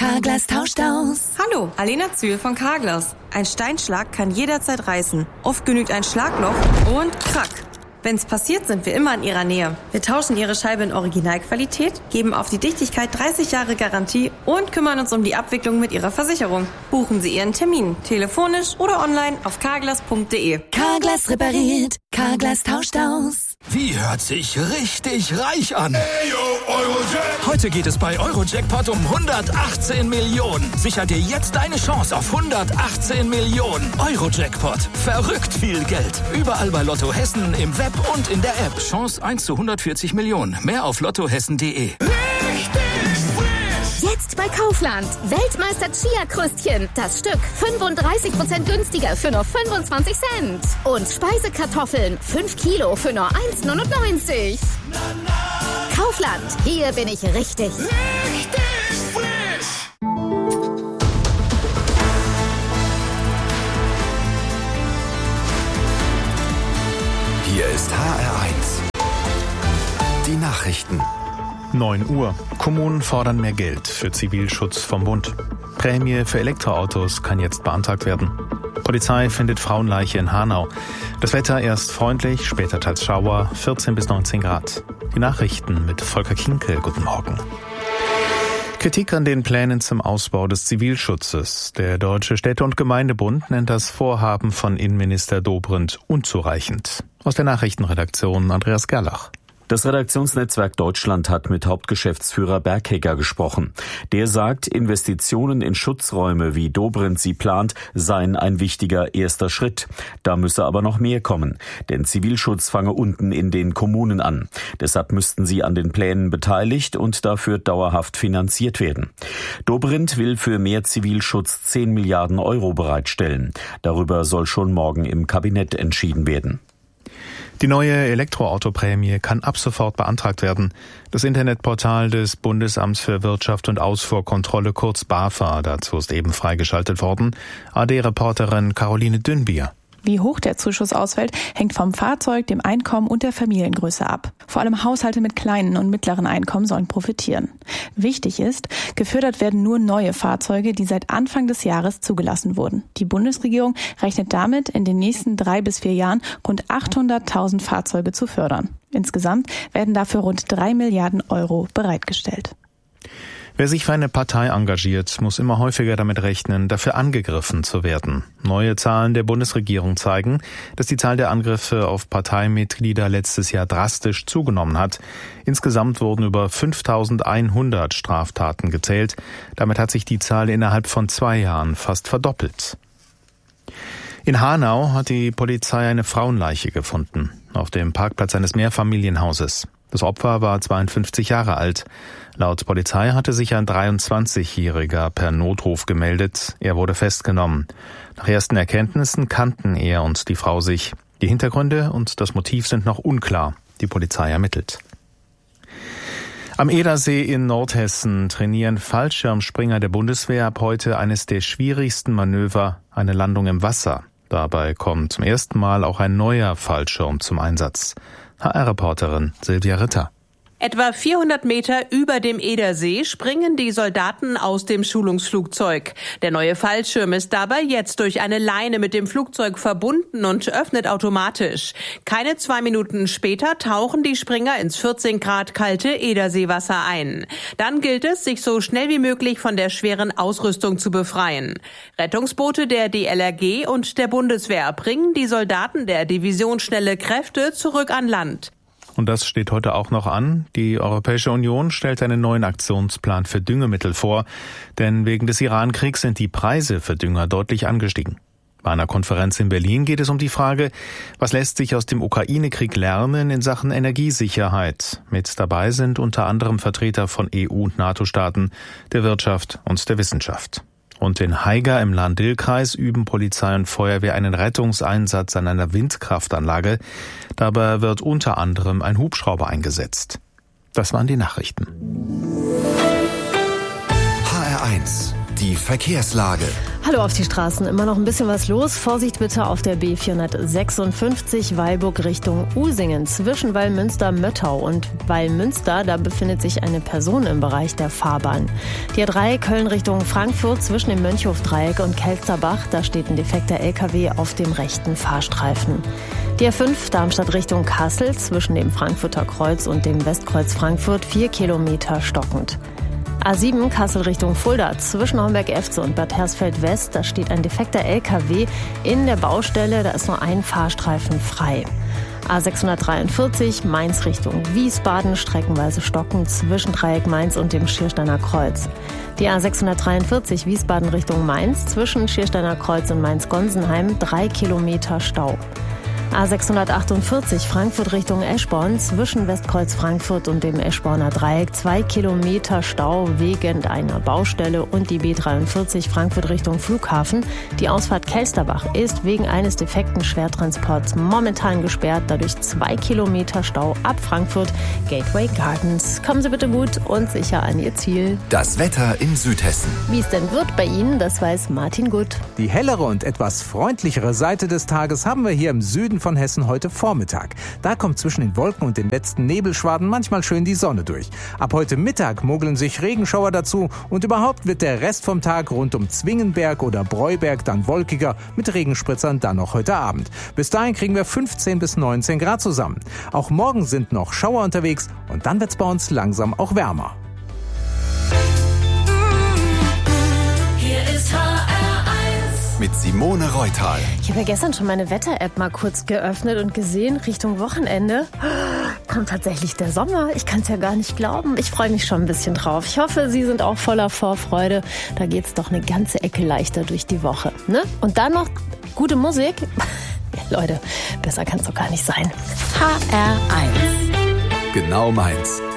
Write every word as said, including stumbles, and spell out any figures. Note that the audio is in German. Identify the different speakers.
Speaker 1: Carglass tauscht aus.
Speaker 2: Hallo, Alena Zühl von Carglass. Ein Steinschlag kann jederzeit reißen. Oft genügt ein Schlagloch und krack. Wenn's passiert, sind wir immer in Ihrer Nähe. Wir tauschen Ihre Scheibe in Originalqualität, geben auf die Dichtigkeit dreißig Jahre Garantie und kümmern uns um die Abwicklung mit Ihrer Versicherung. Buchen Sie Ihren Termin, telefonisch oder online auf carglass punkt de.
Speaker 1: Carglass repariert, Carglass tauscht aus.
Speaker 3: Wie hört sich richtig reich an?
Speaker 4: Hey, yo, Eurojackpot.
Speaker 3: Heute geht es bei Eurojackpot um hundertachtzehn Millionen. Sicher dir jetzt deine Chance auf hundertachtzehn Millionen. Eurojackpot. Verrückt viel Geld. Überall bei Lotto Hessen, im Web und in der App. Chance eins zu hundertvierzig Millionen. Mehr auf lottohessen punkt de.
Speaker 5: Jetzt bei Kaufland. Weltmeister Chia-Krüstchen. Das Stück fünfunddreißig Prozent günstiger für nur fünfundzwanzig Cent. Und Speisekartoffeln. fünf Kilo für nur eins neunundneunzig. Kaufland. Hier bin ich richtig.
Speaker 4: Richtig frisch.
Speaker 6: Hier ist H R eins. Die Nachrichten.
Speaker 7: neun Uhr. Kommunen fordern mehr Geld für Zivilschutz vom Bund. Prämie für Elektroautos kann jetzt beantragt werden. Polizei findet Frauenleiche in Hanau. Das Wetter erst freundlich, später teils Schauer, vierzehn bis neunzehn Grad. Die Nachrichten mit Volker Kinkel. Guten Morgen. Kritik an den Plänen zum Ausbau des Zivilschutzes. Der Deutsche Städte- und Gemeindebund nennt das Vorhaben von Innenminister Dobrindt unzureichend. Aus der Nachrichtenredaktion Andreas Gerlach.
Speaker 8: Das Redaktionsnetzwerk Deutschland hat mit Hauptgeschäftsführer Bergheger gesprochen. Der sagt, Investitionen in Schutzräume, wie Dobrindt sie plant, seien ein wichtiger erster Schritt. Da müsse aber noch mehr kommen, denn Zivilschutz fange unten in den Kommunen an. Deshalb müssten sie an den Plänen beteiligt und dafür dauerhaft finanziert werden. Dobrindt will für mehr Zivilschutz zehn Milliarden Euro bereitstellen. Darüber soll schon morgen im Kabinett entschieden werden.
Speaker 7: Die neue Elektroautoprämie kann ab sofort beantragt werden. Das Internetportal des Bundesamts für Wirtschaft und Ausfuhrkontrolle, kurz BAFA, dazu ist eben freigeschaltet worden. A D-Reporterin Caroline Dünnbier.
Speaker 9: Wie hoch der Zuschuss ausfällt, hängt vom Fahrzeug, dem Einkommen und der Familiengröße ab. Vor allem Haushalte mit kleinen und mittleren Einkommen sollen profitieren. Wichtig ist, gefördert werden nur neue Fahrzeuge, die seit Anfang des Jahres zugelassen wurden. Die Bundesregierung rechnet damit, in den nächsten drei bis vier Jahren rund achthunderttausend Fahrzeuge zu fördern. Insgesamt werden dafür rund drei Milliarden Euro bereitgestellt.
Speaker 7: Wer sich für eine Partei engagiert, muss immer häufiger damit rechnen, dafür angegriffen zu werden. Neue Zahlen der Bundesregierung zeigen, dass die Zahl der Angriffe auf Parteimitglieder letztes Jahr drastisch zugenommen hat. Insgesamt wurden über fünftausendeinhundert Straftaten gezählt. Damit hat sich die Zahl innerhalb von zwei Jahren fast verdoppelt. In Hanau hat die Polizei eine Frauenleiche gefunden, auf dem Parkplatz eines Mehrfamilienhauses. Das Opfer war zweiundfünfzig Jahre alt. Laut Polizei hatte sich ein dreiundzwanzigjähriger per Notruf gemeldet. Er wurde festgenommen. Nach ersten Erkenntnissen kannten er und die Frau sich. Die Hintergründe und das Motiv sind noch unklar. Die Polizei ermittelt. Am Edersee in Nordhessen trainieren Fallschirmspringer der Bundeswehr ab heute eines der schwierigsten Manöver, eine Landung im Wasser. Dabei kommt zum ersten Mal auch ein neuer Fallschirm zum Einsatz. H R-Reporterin Silvia Ritter.
Speaker 10: Etwa vierhundert Meter über dem Edersee springen die Soldaten aus dem Schulungsflugzeug. Der neue Fallschirm ist dabei jetzt durch eine Leine mit dem Flugzeug verbunden und öffnet automatisch. Keine zwei Minuten später tauchen die Springer ins vierzehn Grad kalte Ederseewasser ein. Dann gilt es, sich so schnell wie möglich von der schweren Ausrüstung zu befreien. Rettungsboote der D L R G und der Bundeswehr bringen die Soldaten der Division Schnelle Kräfte zurück an Land.
Speaker 7: Und das steht heute auch noch an. Die Europäische Union stellt einen neuen Aktionsplan für Düngemittel vor, denn wegen des Iran-Kriegs sind die Preise für Dünger deutlich angestiegen. Bei einer Konferenz in Berlin geht es um die Frage, was lässt sich aus dem Ukraine-Krieg lernen in Sachen Energiesicherheit. Mit dabei sind unter anderem Vertreter von E U- und NATO-Staaten, der Wirtschaft und der Wissenschaft. Und in Haiger im Lahn-Dill-Kreis üben Polizei und Feuerwehr einen Rettungseinsatz an einer Windkraftanlage. Dabei wird unter anderem ein Hubschrauber eingesetzt. Das waren die Nachrichten.
Speaker 6: H R eins, die Verkehrslage.
Speaker 11: Hallo auf die Straßen, immer noch ein bisschen was los. Vorsicht bitte auf der B vierhundertsechsundfünfzig Weilburg Richtung Usingen. Zwischen Wallmünster-Möttau und Wallmünster, da befindet sich eine Person im Bereich der Fahrbahn. Die A drei Köln Richtung Frankfurt zwischen dem Mönchhof-Dreieck und Kelsterbach, da steht ein defekter L K W auf dem rechten Fahrstreifen. Die A fünf Darmstadt Richtung Kassel zwischen dem Frankfurter Kreuz und dem Westkreuz Frankfurt vier Kilometer stockend. A sieben Kassel Richtung Fulda zwischen Homberg-Efze und Bad Hersfeld-West, da steht ein defekter L K W in der Baustelle, da ist nur ein Fahrstreifen frei. A sechshundertdreiundvierzig Mainz Richtung Wiesbaden, streckenweise stockend zwischen Dreieck Mainz und dem Schiersteiner Kreuz. Die A sechshundertdreiundvierzig Wiesbaden Richtung Mainz zwischen Schiersteiner Kreuz und Mainz-Gonsenheim drei Kilometer Stau. A sechshundertachtundvierzig Frankfurt Richtung Eschborn zwischen Westkreuz Frankfurt und dem Eschborner Dreieck zwei Kilometer Stau wegen einer Baustelle und die B dreiundvierzig Frankfurt Richtung Flughafen. Die Ausfahrt Kelsterbach ist wegen eines defekten Schwertransports momentan gesperrt, dadurch zwei Kilometer Stau ab Frankfurt Gateway Gardens. Kommen Sie bitte gut und sicher an Ihr Ziel.
Speaker 6: Das Wetter in Südhessen.
Speaker 11: Wie es denn wird bei Ihnen, das weiß Martin Gut.
Speaker 12: Die hellere und etwas freundlichere Seite des Tages haben wir hier im Süden von Hessen heute Vormittag. Da kommt zwischen den Wolken und den letzten Nebelschwaden manchmal schön die Sonne durch. Ab heute Mittag mogeln sich Regenschauer dazu und überhaupt wird der Rest vom Tag rund um Zwingenberg oder Breuberg dann wolkiger, mit Regenspritzern dann noch heute Abend. Bis dahin kriegen wir fünfzehn bis neunzehn Grad zusammen. Auch morgen sind noch Schauer unterwegs und dann wird's bei uns langsam auch wärmer.
Speaker 1: Hier ist H R eins.
Speaker 6: Mit Simone Reutal.
Speaker 11: Ich habe ja gestern schon meine Wetter-App mal kurz geöffnet und gesehen, Richtung Wochenende kommt tatsächlich der Sommer. Ich kann es ja gar nicht glauben. Ich freue mich schon ein bisschen drauf. Ich hoffe, Sie sind auch voller Vorfreude. Da geht's doch eine ganze Ecke leichter durch die Woche. Ne? Und dann noch gute Musik. Ja, Leute, besser kann es doch gar nicht sein. H R eins.
Speaker 6: Genau meins.